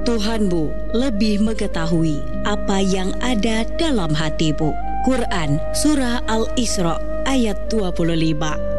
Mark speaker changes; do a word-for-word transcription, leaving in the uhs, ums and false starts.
Speaker 1: Tuhanmu lebih mengetahui apa yang ada dalam hatimu. Quran Surah Al-Isra ayat dua puluh lima.